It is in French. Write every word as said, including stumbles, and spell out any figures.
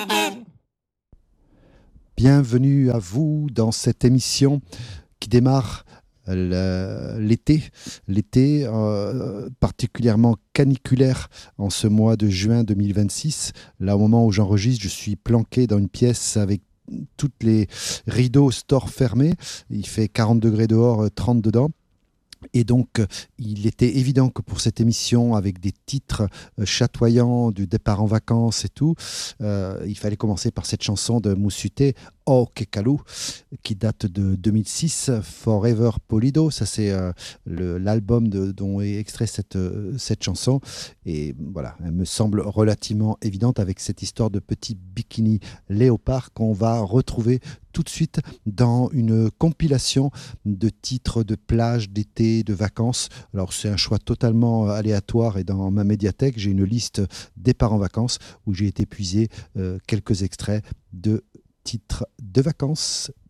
Bienvenue à vous dans cette émission qui démarre le- l'été, l'été euh, particulièrement caniculaire en ce mois de juin deux mille vingt-six. Là, au moment où j'enregistre, je suis planqué dans une pièce avec toutes les rideaux stores fermés. Il fait quarante degrés dehors, euh, trente dedans. Et donc, euh, il était évident que pour cette émission, avec des titres euh, chatoyants, du départ en vacances et tout, euh, il fallait commencer par cette chanson de Moussuté, Oh Kekalu, qui date de deux mille six, Forever Polido. Ça, c'est euh, le- l'album de- dont est extrait cette, euh, cette chanson. Et voilà, elle me semble relativement évidente avec cette histoire de petit bikini léopard qu'on va retrouver tout de suite dans une compilation de titres de plage, d'été, de vacances. Alors c'est un choix totalement euh, aléatoire et dans ma médiathèque, j'ai une liste départ en vacances où j'ai été puiser euh, quelques extraits de titres de vacances.